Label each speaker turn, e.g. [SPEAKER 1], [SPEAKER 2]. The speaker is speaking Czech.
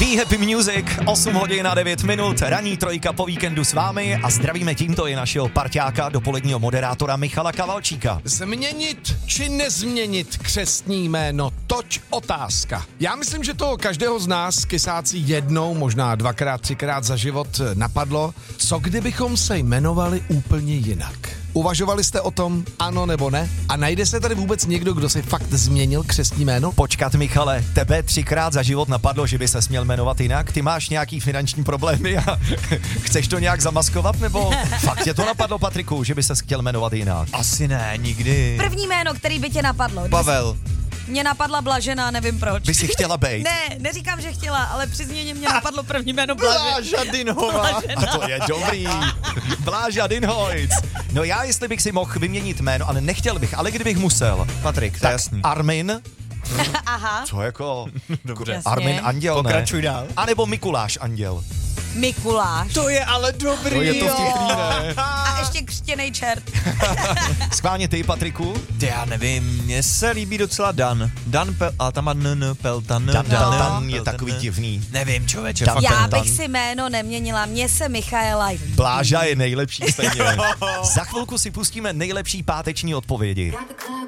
[SPEAKER 1] Happy Music, 8 hodin a 9 minut, ranní trojka po víkendu s vámi a zdravíme tímto i našeho parťáka, dopoledního moderátora Michala Kavalčíka.
[SPEAKER 2] Změnit či nezměnit křestní jméno, toť otázka. Já myslím, že to každého z nás kysáci jednou, možná dvakrát, třikrát za život napadlo. Co kdybychom se jmenovali úplně jinak? Uvažovali jste o tom, ano nebo ne? A najde se tady vůbec někdo, kdo si fakt změnil křestní jméno?
[SPEAKER 1] Počkat, Michale, tebe 3krát za život napadlo, že by se směl jmenovat jinak? Ty máš nějaký finanční problémy a chceš to nějak zamaskovat, nebo fakt tě to napadlo, Patriku, že by se chtěl jmenovat jinak?
[SPEAKER 3] Asi ne, nikdy.
[SPEAKER 4] První jméno, který by tě napadlo.
[SPEAKER 3] Pavel.
[SPEAKER 4] Mě napadla Blažena, nevím proč.
[SPEAKER 1] By si chtěla bejt?
[SPEAKER 4] Ne, neříkám, že chtěla, ale při změně mě napadlo první jméno Blažena.
[SPEAKER 3] Bláža Dinhová.
[SPEAKER 1] A to je dobrý. Bláža Dinhojc. No já, jestli bych si mohl vyměnit jméno, ale nechtěl bych, ale kdybych musel.
[SPEAKER 3] Patrik, to je
[SPEAKER 1] Tak
[SPEAKER 3] jasný.
[SPEAKER 1] Armin.
[SPEAKER 4] Aha.
[SPEAKER 1] Co jako?
[SPEAKER 3] Dobře.
[SPEAKER 4] Jasně.
[SPEAKER 1] Armin Anděl, ne?
[SPEAKER 3] Pokračuj dál.
[SPEAKER 1] A nebo Mikuláš Anděl.
[SPEAKER 4] Mikuláš.
[SPEAKER 3] To je ale dobrý.
[SPEAKER 1] To je to vtipný, ne?
[SPEAKER 4] A ještě křtěnej čert.
[SPEAKER 1] Schválně ty, Patriku?
[SPEAKER 3] Já nevím, mně se líbí docela Dan. Dan, ale tam má Peltan.
[SPEAKER 1] Dan Peltan
[SPEAKER 4] Dan
[SPEAKER 1] je takový divný.
[SPEAKER 3] Nevím, člověče.
[SPEAKER 1] Dan
[SPEAKER 3] fakt
[SPEAKER 4] Já
[SPEAKER 1] Peltan.
[SPEAKER 4] bych si jméno neměnila, mně se Michaela líbí.
[SPEAKER 1] Bláža je nejlepší stejně. Za chvilku si pustíme nejlepší páteční odpovědi.
[SPEAKER 5] Got the club